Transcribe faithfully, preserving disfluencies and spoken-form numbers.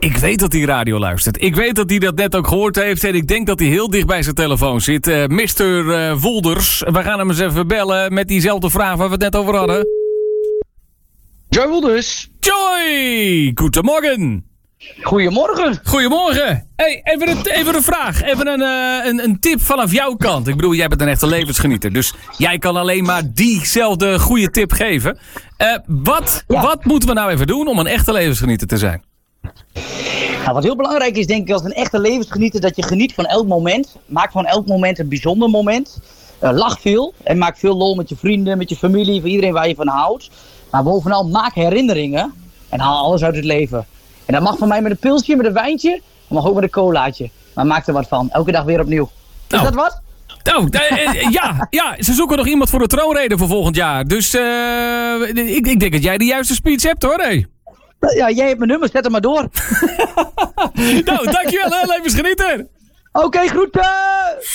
Ik weet dat hij radio luistert. Ik weet dat hij dat net ook gehoord heeft. En ik denk dat hij heel dicht bij zijn telefoon zit. Uh, mister Uh, Wolders. We gaan hem eens even bellen met diezelfde vraag waar we het net over hadden. Joy Wolders. Joy! Goedemorgen. Goedemorgen. Goedemorgen. Hey, even, een, even een vraag. Even een, uh, een, een tip vanaf jouw kant. Ik bedoel, jij bent een echte levensgenieter. Dus jij kan alleen maar diezelfde goede tip geven. Uh, wat, ja. wat moeten we nou even doen om een echte levensgenieter te zijn? Nou, wat heel belangrijk is, denk ik, als een echte levensgenieter, dat je geniet van elk moment. Maak van elk moment een bijzonder moment. Uh, lach veel en maak veel lol met je vrienden, met je familie, voor iedereen waar je van houdt. Maar bovenal, maak herinneringen en haal alles uit het leven. En dat mag van mij met een pilsje, met een wijntje, dat mag ook met een colaatje. Maar maak er wat van, elke dag weer opnieuw. Is oh. dat wat? Oh, uh, ja, ja, ze zoeken nog iemand voor de troonrede voor volgend jaar. Dus uh, ik, ik denk dat jij de juiste speech hebt, hoor. Hey. Ja, jij hebt mijn nummer, zet hem maar door. Nou, dankjewel, hè, levensgenieter. Oké, okay, groeten!